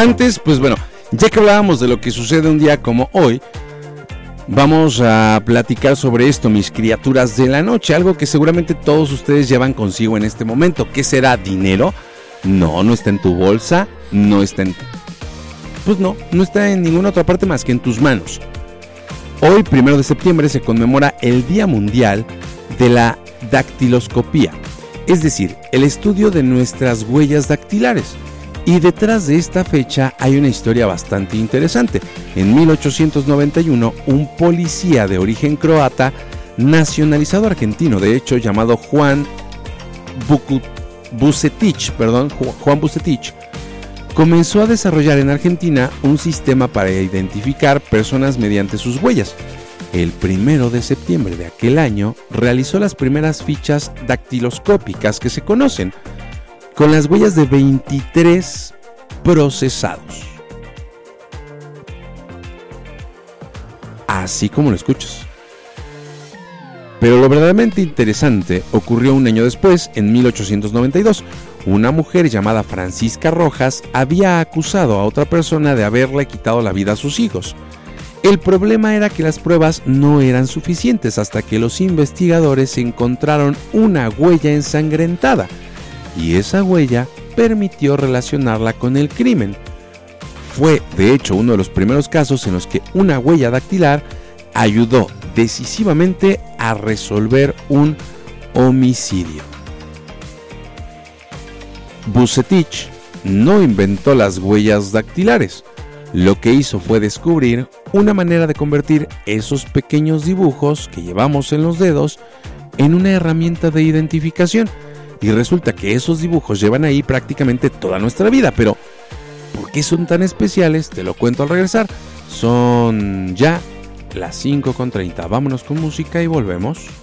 Antes, pues bueno, ya que hablábamos de lo que sucede un día como hoy, vamos a platicar sobre esto, mis criaturas de la noche, algo que seguramente todos ustedes llevan consigo en este momento. ¿Qué será? ¿Dinero? No, no está en tu bolsa, no está en... Pues no está en ninguna otra parte más que en tus manos. Hoy, 1 de septiembre, se conmemora el Día Mundial de la Dactiloscopía, es decir, el estudio de nuestras huellas dactilares. Y detrás de esta fecha hay una historia bastante interesante. En 1891, un policía de origen croata, nacionalizado argentino, de hecho, llamado Juan Vucetich, comenzó a desarrollar en Argentina un sistema para identificar personas mediante sus huellas. El 1 de septiembre de aquel año realizó las primeras fichas dactiloscópicas que se conocen, con las huellas de 23 procesados. Así como lo escuchas. Pero lo verdaderamente interesante ocurrió un año después, en 1892. Una mujer llamada Francisca Rojas había acusado a otra persona de haberle quitado la vida a sus hijos. El problema era que las pruebas no eran suficientes hasta que los investigadores encontraron una huella ensangrentada, y esa huella permitió relacionarla con el crimen. Fue, de hecho, uno de los primeros casos en los que una huella dactilar ayudó decisivamente a resolver un homicidio. Vucetich no inventó las huellas dactilares. Lo que hizo fue descubrir una manera de convertir esos pequeños dibujos que llevamos en los dedos en una herramienta de identificación. Y resulta que esos dibujos llevan ahí prácticamente toda nuestra vida. Pero, ¿por qué son tan especiales? Te lo cuento al regresar. Son ya las 5:30. Vámonos con música y volvemos.